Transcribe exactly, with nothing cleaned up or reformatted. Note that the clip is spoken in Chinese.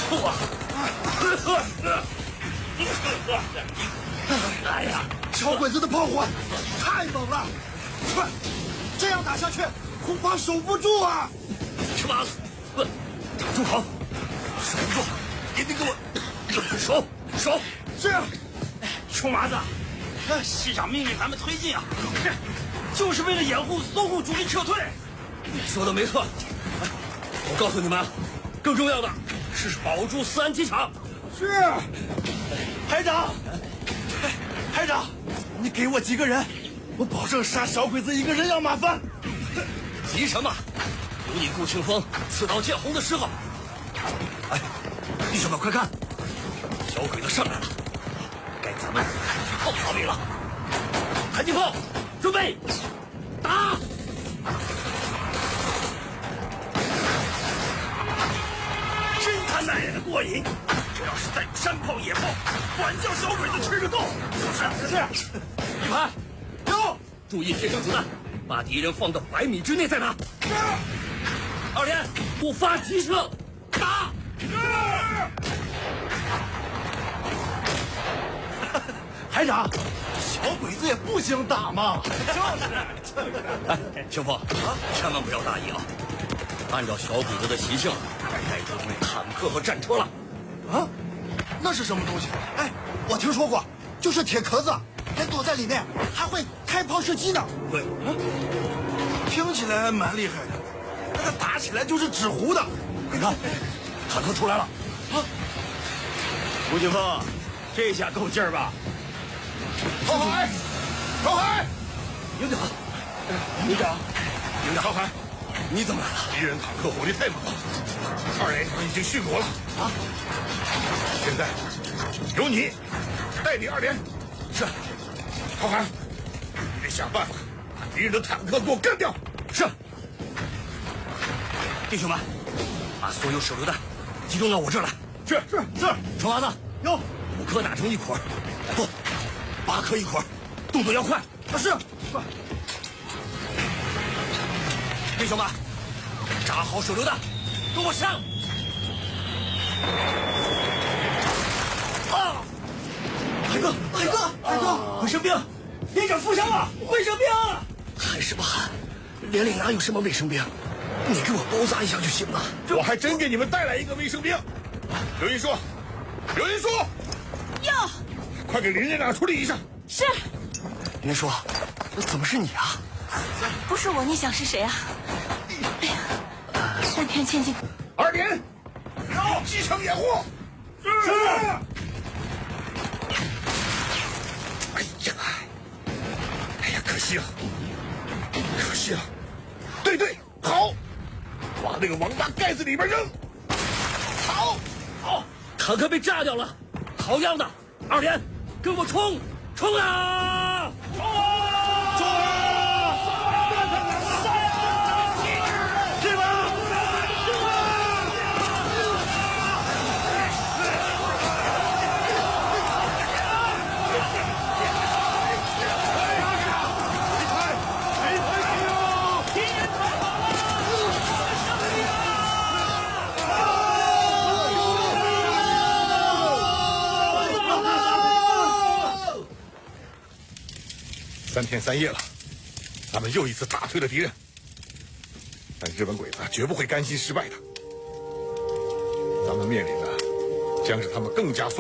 臭啊！哎呀， 小鬼子的炮火太猛了，这样打下去恐怕守不住啊！ 吃麻子，住口！守不住，一定给我守守！ 是。 臭麻子，市长命令咱们推进啊，就是为了掩护淞沪主力撤退。 你说的没错，我告诉你们，更重要的是保住四安机场。 是。排长，排长，你给我几个人，我保证杀小鬼子一个人仰马翻。 急什么？有你顾庆峰刺刀见红的时候。哎，弟兄们快看，小鬼子上来了，该咱们一炮扫灭了。迫击炮，准备，打！ 真他奶奶的过瘾！这要是再有山炮野炮，管叫小鬼子吃个够！ 是是。 一排， 有。 注意贴身子弹，把敌人放到百米之内再打。 是。 二连，不发急射，打！ 是。排长，小鬼子也不兴打嘛。 就是。 哎，清风啊，千万不要大意啊！按照小鬼子的习性，该带准备坦克和战车了。 啊？那是什么东西？哎，我听说过，就是铁壳子，人躲在里面还会开炮射击呢。 对， 啊，听起来还蛮厉害的，那个打起来就是纸糊的。 你看，坦克出来了。 啊， 吴景峰，这下够劲儿吧？ 靠海，靠海！ 营长， 营长， 营长，靠海！ 你怎么来了？ 敌人坦克火力太猛了，二连长已经殉国了啊！现在由你带领二连。 是， 靠海，你得想办法把敌人的坦克给我干掉。 是。弟兄们，把所有手榴弹集中到我这儿来。 是是是。 臭麻子， 有五颗打成一捆，不，八颗一捆，动作要快。 啊是。 弟兄们，扎好手榴弹，跟我上！啊！ 海哥，海哥，海哥，卫生兵，连长负伤了，卫生兵！ 喊什么喊？连里哪有什么卫生兵？你给我包扎一下就行了。 我还真给你们带来一个卫生兵。刘云说，刘云说， 要， 快给林连长处理一下。 是。 您说，怎么是你啊？ 不是我，你想是谁啊？哎呀，三天千金。 二连，要机场掩护。 是。 哎呀，哎呀，可惜了，可惜了。对对，好，往那个王八盖子里边扔。好， 好，坦克被炸掉了，好样的！二连，跟我冲，冲啊！ 冲啊！冲啊！ 是吧？ 三天三夜了，咱们又一次打退了敌人，但日本鬼子绝不会甘心失败的。咱们面临的将是他们更加疯